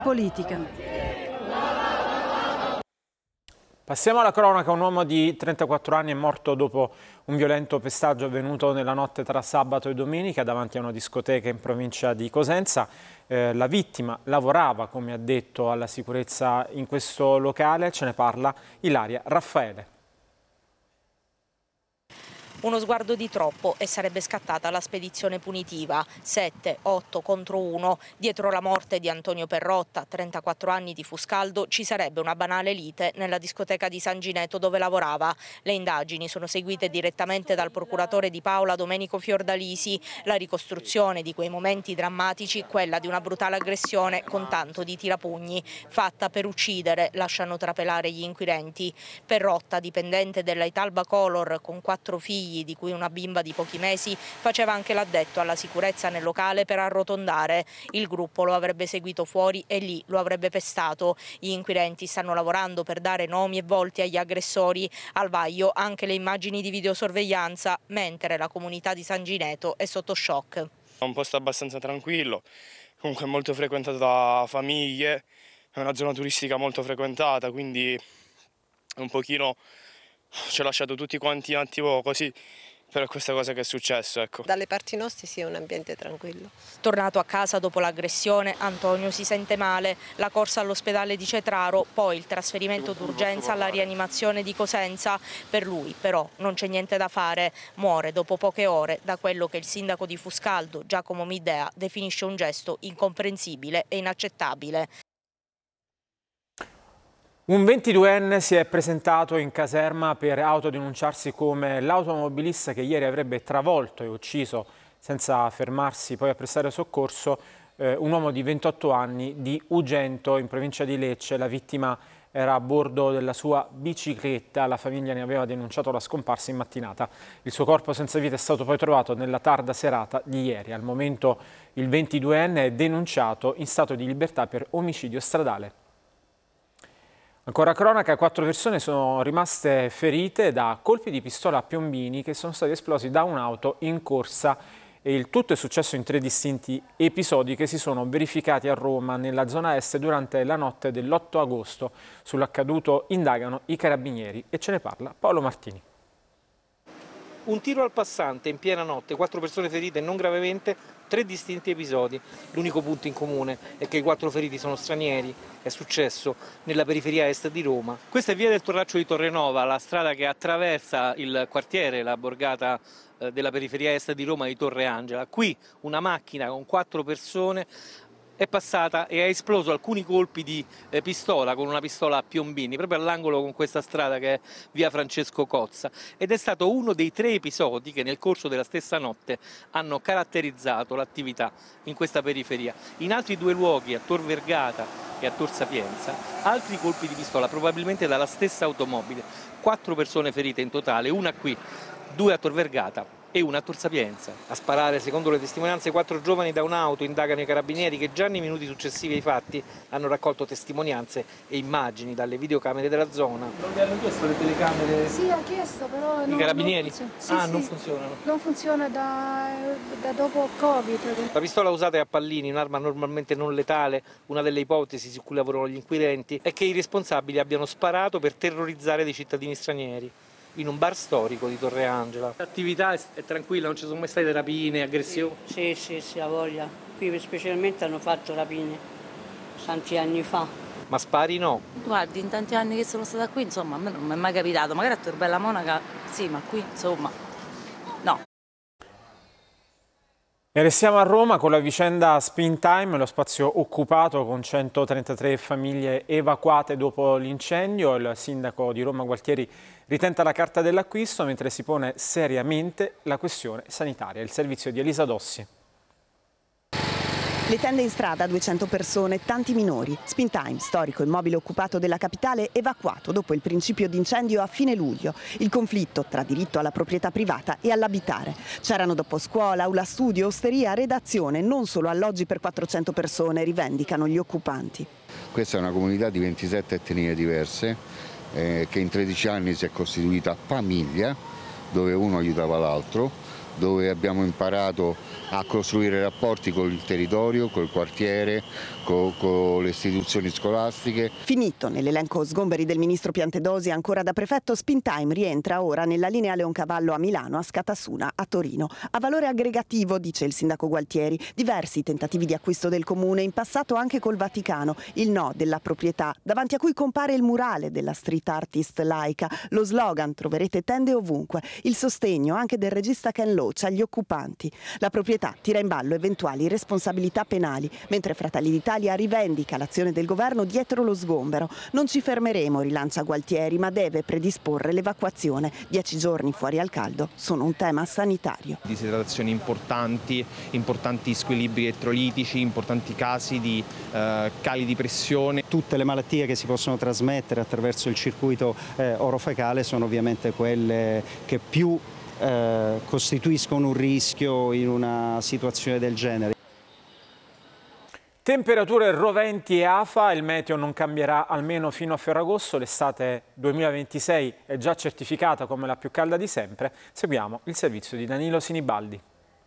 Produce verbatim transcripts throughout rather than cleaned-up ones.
Politica. Passiamo alla cronaca. Un uomo di trentaquattro anni è morto dopo un violento pestaggio avvenuto nella notte tra sabato e domenica davanti a una discoteca in provincia di Cosenza. Eh, la vittima lavorava, come ha detto, alla sicurezza in questo locale. Ce ne parla Ilaria Raffaele. Uno sguardo di troppo e sarebbe scattata la spedizione punitiva. sette otto contro uno. Dietro la morte di Antonio Perrotta, trentaquattro anni, di Fuscaldo, ci sarebbe una banale lite nella discoteca di San Gineto dove lavorava. Le indagini sono seguite direttamente dal procuratore di Paola Domenico Fiordalisi. La ricostruzione di quei momenti drammatici, quella di una brutale aggressione con tanto di tirapugni, fatta per uccidere, lasciano trapelare gli inquirenti. Perrotta, dipendente della Italba Color con quattro figli, di cui una bimba di pochi mesi, faceva anche l'addetto alla sicurezza nel locale per arrotondare. Il gruppo lo avrebbe seguito fuori e lì lo avrebbe pestato. Gli inquirenti stanno lavorando per dare nomi e volti agli aggressori. Al vaglio anche le immagini di videosorveglianza, mentre la comunità di San Gineto è sotto shock. È un posto abbastanza tranquillo, comunque molto frequentato da famiglie, è una zona turistica molto frequentata, quindi un pochino ci ha lasciato tutti quanti un attimo così per questa cosa che è successo, ecco. Dalle parti nostre sì, è un ambiente tranquillo. Tornato a casa dopo l'aggressione, Antonio si sente male, la corsa all'ospedale di Cetraro, poi il trasferimento d'urgenza alla rianimazione di Cosenza. Per lui però non c'è niente da fare, muore dopo poche ore da quello che il sindaco di Fuscaldo, Giacomo Midea, definisce un gesto incomprensibile e inaccettabile. Un ventiduenne si è presentato in caserma per autodenunciarsi come l'automobilista che ieri avrebbe travolto e ucciso, senza fermarsi poi a prestare soccorso, eh, un uomo di ventotto anni di Ugento, in provincia di Lecce. La vittima era a bordo della sua bicicletta, la famiglia ne aveva denunciato la scomparsa in mattinata. Il suo corpo senza vita è stato poi trovato nella tarda serata di ieri. Al momento il ventiduenne è denunciato in stato di libertà per omicidio stradale. Ancora cronaca, quattro persone sono rimaste ferite da colpi di pistola a piombini che sono stati esplosi da un'auto in corsa, e il tutto è successo in tre distinti episodi che si sono verificati a Roma, nella zona est, durante la notte dell'otto agosto. Sull'accaduto indagano i carabinieri e ce ne parla Paolo Martini. Un tiro al passante in piena notte, quattro persone ferite non gravemente, tre distinti episodi. L'unico punto in comune è che i quattro feriti sono stranieri, è successo nella periferia est di Roma. Questa è via del Torraccio di Torrenova, la strada che attraversa il quartiere, la borgata eh, della periferia est di Roma di Torre Angela. Qui una macchina con quattro persone è passata e ha esploso alcuni colpi di eh, pistola, con una pistola a piombini, proprio all'angolo con questa strada che è via Francesco Cozza, ed è stato uno dei tre episodi che nel corso della stessa notte hanno caratterizzato l'attività in questa periferia. In altri due luoghi, a Tor Vergata e a Tor Sapienza, altri colpi di pistola, probabilmente dalla stessa automobile. Quattro persone ferite in totale, una qui, due a Tor Vergata e una a Tor Sapienza. A sparare, secondo le testimonianze, quattro giovani da un'auto, indagano i carabinieri che già nei minuti successivi ai fatti hanno raccolto testimonianze e immagini dalle videocamere della zona. Non le hanno chiesto le telecamere? Sì, ha chiesto, però... I non, carabinieri? Non funziona. Sì, ah, sì. non funzionano? Non funziona da, da dopo Covid. La pistola usata è a pallini, un'arma normalmente non letale. Una delle ipotesi su cui lavorano gli inquirenti è che i responsabili abbiano sparato per terrorizzare dei cittadini stranieri in un bar storico di Torre Angela. L'attività è tranquilla, non ci sono mai state rapine, aggressioni? Sì, sì, sì, ha voglia. Qui specialmente hanno fatto rapine tanti anni fa. Ma spari no? Guardi, in tanti anni che sono stata qui, insomma, a me non mi è mai capitato. Magari a Tor Bella Monaca, sì, ma qui, insomma, no. E restiamo a Roma con la vicenda Spin Time, lo spazio occupato con centotrentatré famiglie evacuate dopo l'incendio. Il sindaco di Roma Gualtieri ritenta la carta dell'acquisto, mentre si pone seriamente la questione sanitaria. Il servizio di Elisa Dossi. Le tende in strada, duecento persone, tanti minori. Spin Time, storico immobile occupato della capitale, evacuato dopo il principio d'incendio a fine luglio. Il conflitto tra diritto alla proprietà privata e all'abitare. C'erano dopo scuola, aula studio, osteria, redazione, non solo alloggi per quattrocento persone, rivendicano gli occupanti. Questa è una comunità di ventisette etnie diverse eh, che in tredici anni si è costituita famiglia, dove uno aiutava l'altro. dove abbiamo imparato a costruire rapporti con il territorio, col quartiere, con, con le istituzioni scolastiche. Finito nell'elenco sgomberi del ministro Piantedosi ancora da prefetto, Spintime rientra ora nella linea Leoncavallo a Milano, a Scatassuna a Torino. A valore aggregativo, dice il sindaco Gualtieri, diversi tentativi di acquisto del comune, in passato anche col Vaticano, il no della proprietà, davanti a cui compare il murale della street artist laica, lo slogan "troverete tende ovunque", il sostegno anche del regista Ken Loach agli occupanti. La proprietà tira in ballo eventuali responsabilità penali, mentre Fratelli d'Italia rivendica l'azione del governo dietro lo sgombero. Non ci fermeremo, rilancia Gualtieri, ma deve predisporre l'evacuazione. Dieci giorni fuori al caldo sono un tema sanitario. Disidratazioni importanti, importanti squilibri elettrolitici, importanti casi di eh, cali di pressione. Tutte le malattie che si possono trasmettere attraverso il circuito eh, orofecale sono ovviamente quelle che più eh, costituiscono un rischio in una situazione del genere. Temperature roventi e afa, il meteo non cambierà almeno fino a Ferragosto, l'estate duemilaventisei è già certificata come la più calda di sempre. Seguiamo il servizio di Danilo Sinibaldi.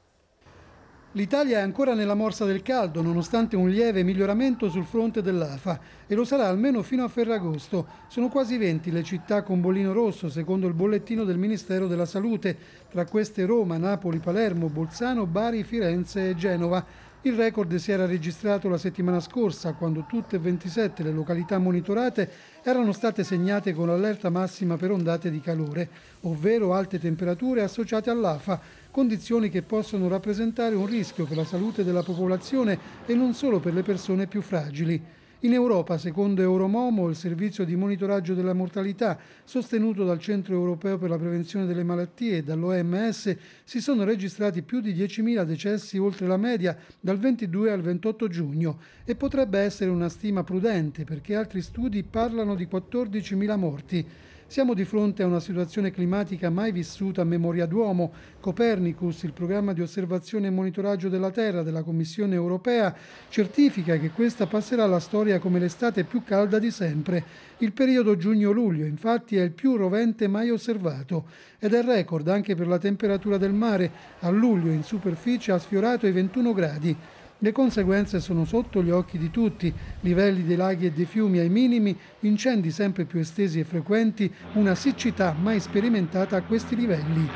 L'Italia è ancora nella morsa del caldo, nonostante un lieve miglioramento sul fronte dell'afa, e lo sarà almeno fino a Ferragosto. Sono quasi venti le città con bollino rosso, secondo il bollettino del Ministero della Salute. Tra queste Roma, Napoli, Palermo, Bolzano, Bari, Firenze e Genova. Il record si era registrato la settimana scorsa, quando tutte e ventisette le località monitorate erano state segnate con l'allerta massima per ondate di calore, ovvero alte temperature associate all'afa, condizioni che possono rappresentare un rischio per la salute della popolazione e non solo per le persone più fragili. In Europa, secondo Euromomo, il servizio di monitoraggio della mortalità, sostenuto dal Centro Europeo per la Prevenzione delle Malattie e dall'O M S, si sono registrati più di diecimila decessi oltre la media dal ventidue al ventotto giugno, e potrebbe essere una stima prudente perché altri studi parlano di quattordicimila morti. Siamo di fronte a una situazione climatica mai vissuta a memoria d'uomo. Copernicus, il programma di osservazione e monitoraggio della Terra della Commissione europea, certifica che questa passerà alla storia come l'estate più calda di sempre. Il periodo giugno-luglio, infatti, è il più rovente mai osservato ed è record anche per la temperatura del mare. A luglio in superficie ha sfiorato i ventuno gradi. Le conseguenze sono sotto gli occhi di tutti: livelli dei laghi e dei fiumi ai minimi, incendi sempre più estesi e frequenti, una siccità mai sperimentata a questi livelli.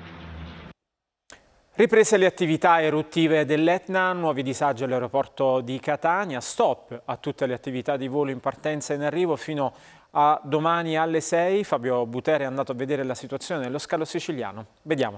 Riprese le attività eruttive dell'Etna, nuovi disagi all'aeroporto di Catania, stop a tutte le attività di volo in partenza e in arrivo fino a domani alle sei. Fabio Butere è andato a vedere la situazione nello scalo siciliano. Vediamo.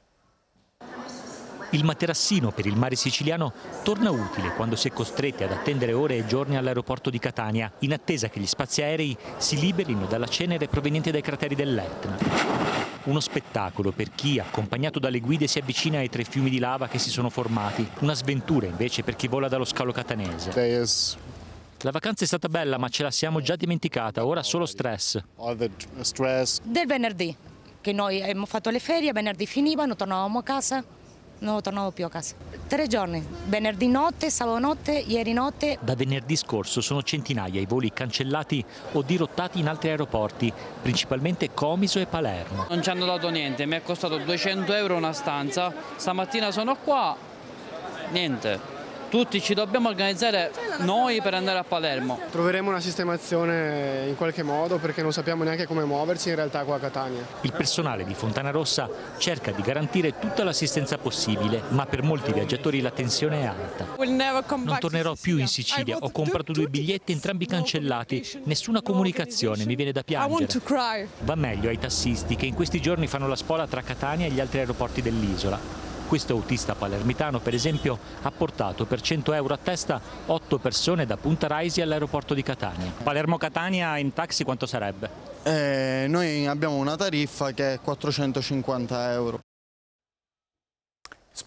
Il materassino per il mare siciliano torna utile quando si è costretti ad attendere ore e giorni all'aeroporto di Catania, in attesa che gli spazi aerei si liberino dalla cenere proveniente dai crateri dell'Etna. Uno spettacolo per chi, accompagnato dalle guide, si avvicina ai tre fiumi di lava che si sono formati. Una sventura invece per chi vola dallo scalo catanese. La vacanza è stata bella, ma ce la siamo già dimenticata, ora solo stress. Del venerdì, che noi abbiamo fatto le ferie, venerdì finivano, tornavamo a casa. Non tornavo più a casa. Tre giorni, venerdì notte, sabato notte, ieri notte. Da venerdì scorso sono centinaia i voli cancellati o dirottati in altri aeroporti, principalmente Comiso e Palermo. Non ci hanno dato niente, mi è costato duecento euro una stanza, stamattina sono qua, niente. Tutti ci dobbiamo organizzare noi per andare a Palermo. Troveremo una sistemazione in qualche modo perché non sappiamo neanche come muoverci in realtà qua a Catania. Il personale di Fontana Rossa cerca di garantire tutta l'assistenza possibile, ma per molti viaggiatori la tensione è alta. Non tornerò più in Sicilia, ho comprato due biglietti entrambi cancellati, nessuna comunicazione, mi viene da piangere. Va meglio ai tassisti che in questi giorni fanno la spola tra Catania e gli altri aeroporti dell'isola. Questo autista palermitano, per esempio, ha portato per cento euro a testa otto persone da Punta Raisi all'aeroporto di Catania. Palermo-Catania in taxi quanto sarebbe? Eh, noi abbiamo una tariffa che è quattrocentocinquanta euro.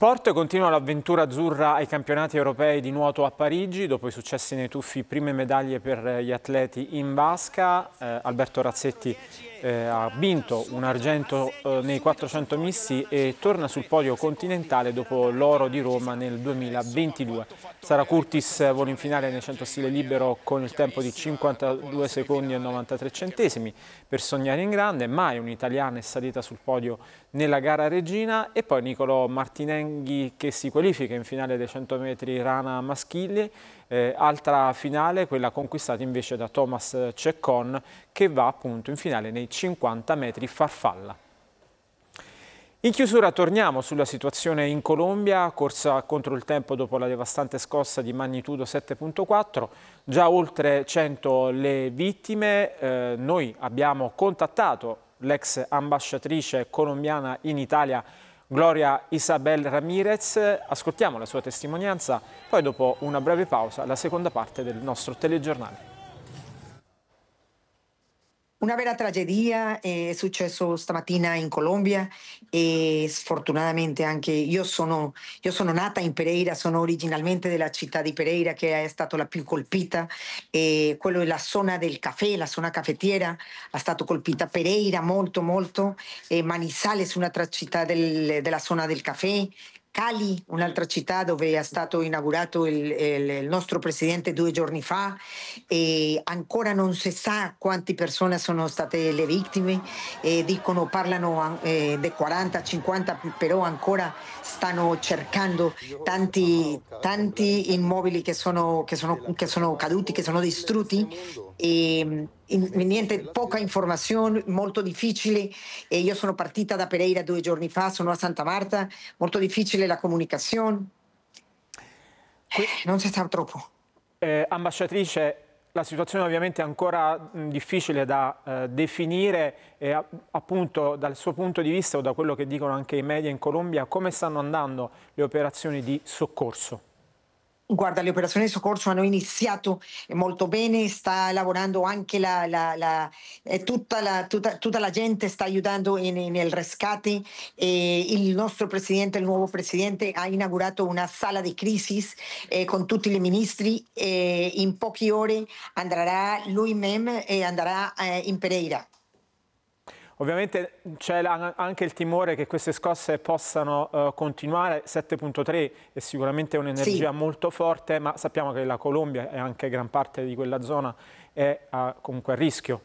Sport, continua l'avventura azzurra ai campionati europei di nuoto a Parigi. Dopo i successi nei tuffi, prime medaglie per gli atleti in vasca. Eh, Alberto Razzetti eh, ha vinto un argento eh, nei quattrocento misti e torna sul podio continentale dopo l'oro di Roma nel duemilaventidue. Sara Curtis vola in finale nel cento stile libero con il tempo di cinquantadue secondi e novantatré centesimi per sognare in grande. Mai un'italiana è salita sul podio nella gara regina. E poi Nicolò Martinenghi che si qualifica in finale dei cento metri rana maschili. Eh, altra finale, quella conquistata invece da Thomas Ceccon, che va appunto in finale nei cinquanta metri farfalla. In chiusura torniamo sulla situazione in Colombia, corsa contro il tempo dopo la devastante scossa di magnitudo sette virgola quattro, già oltre cento le vittime. Eh, noi abbiamo contattato l'ex ambasciatrice colombiana in Italia, Gloria Isabel Ramirez. Ascoltiamo la sua testimonianza, poi dopo una breve pausa la seconda parte del nostro telegiornale. Una vera tragedia è successo stamattina in Colombia e sfortunatamente anche io sono, io sono nata in Pereira, sono originalmente della città di Pereira che è stata la più colpita, e quello è la zona del caffè, la zona caffettiera è stata colpita, Pereira molto molto, e Manizales un'altra città del, della zona del caffè, Cali, un'altra città dove è stato inaugurato il, il, il nostro presidente due giorni fa, e ancora non si sa quante persone sono state le vittime, e dicono, parlano eh, di quaranta cinquanta, però ancora stanno cercando tanti, tanti immobili che sono, che, sono, che sono caduti, che sono distrutti, e niente, poca informazione, molto difficile. E io sono partita da Pereira due giorni fa, sono a Santa Marta, molto difficile la comunicazione, non si sa troppo. Eh, ambasciatrice, la situazione ovviamente è ancora mh, difficile da eh, definire, e a, appunto dal suo punto di vista o da quello che dicono anche i media in Colombia, come stanno andando le operazioni di soccorso? Guarda, le operazioni di soccorso hanno iniziato molto bene, sta lavorando anche la, la, la, eh, tutta, la, tutta, tutta la gente sta aiutando in, in, nel rescate, e il nostro presidente, il nuovo presidente, ha inaugurato una sala di crisi eh, con tutti i ministri, e in poche ore andrà lui mem e andrà eh, in Pereira. Ovviamente c'è anche il timore che queste scosse possano uh, continuare. sette virgola tre è sicuramente un'energia sì. molto forte, ma sappiamo che la Colombia e anche gran parte di quella zona è uh, comunque a rischio.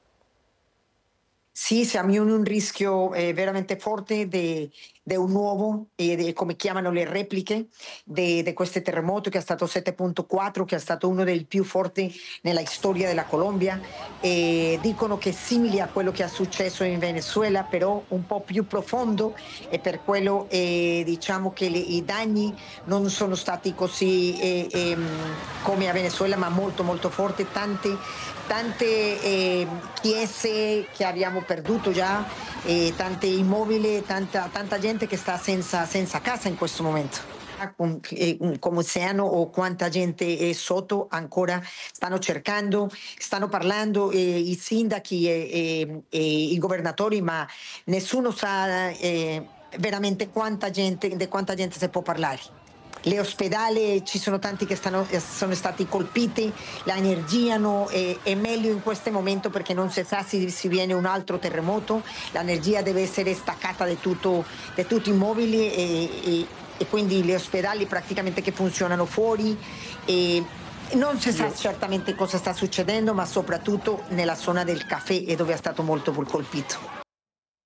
Sì, siamo in un rischio eh, veramente forte di un nuovo, eh, come chiamano le repliche, di questo terremoto che è stato sette virgola quattro, che è stato uno dei più forti nella storia della Colombia, e dicono che è simile a quello che è successo in Venezuela, però un po' più profondo, e per quello eh, diciamo che le, i danni non sono stati così eh, eh, come a Venezuela, ma molto molto forti, tante, tante eh, chiese che abbiamo perduto già, e tanti immobili, tanta, tanta gente che sta senza, senza casa in questo momento. Come siano o quanta gente è sotto, ancora stanno cercando, stanno parlando eh, i sindaci e, e, e i governatori, ma nessuno sa eh, veramente quanta gente, di quanta gente si può parlare. Le ospedali, ci sono tanti che stanno, sono stati colpiti, l'energia no, è, è meglio in questo momento perché non si sa se si viene un altro terremoto, l'energia deve essere staccata di tutto, di tutti i mobili, e, e, e quindi gli ospedali praticamente che funzionano fuori, e non si sa certamente cosa sta succedendo, ma soprattutto nella zona del caffè è dove è stato molto colpito.